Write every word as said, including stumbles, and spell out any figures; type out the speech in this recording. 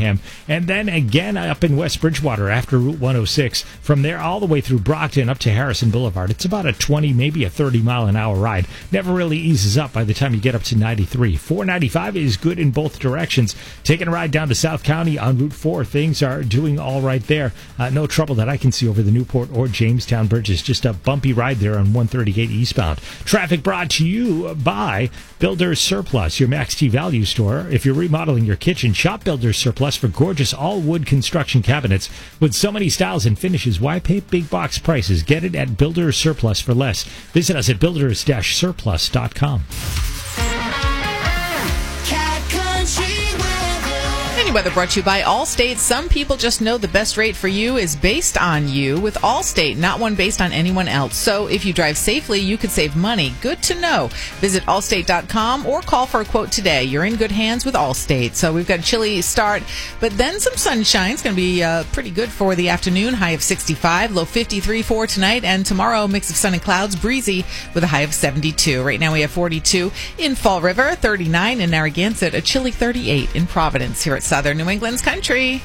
Framingham, and then again up in West Bridgewater after Route one oh six. From there all the way through Brockton up to Harrison Boulevard. It's about a twenty, maybe a thirty mile an hour ride. Never really eases up by the time you get up to ninety-three. four ninety-five is good in both directions. Taking a ride down to South County on Route four, things are doing all right there. Uh, no trouble that I can see over the Newport or Jamestown bridges. Just a bumpy ride there on one thirty-eight eastbound. Traffic brought to you by Builder's Surplus, your Max T Value store. If you're remodeling your kitchen, shop Builder's Surplus for gorgeous all-wood construction cabinets with so many styles and finishes. Why pay big box prices? Get it at Builder's Surplus for less. Visit us at builders surplus dot com. Weather brought to you by Allstate. Some people just know the best rate for you is based on you with Allstate, not one based on anyone else. So if you drive safely, you could save money. Good to know. Visit allstate dot com or call for a quote today. You're in good hands with Allstate. So we've got a chilly start, but then some sunshine. It's going to be uh, pretty good for the afternoon. High of sixty-five, low fifty-three for tonight, and tomorrow mix of sun and clouds, breezy with a high of seventy-two. Right now we have forty-two in Fall River, thirty-nine in Narragansett, a chilly thirty-eight in Providence here at Southern New England's Country.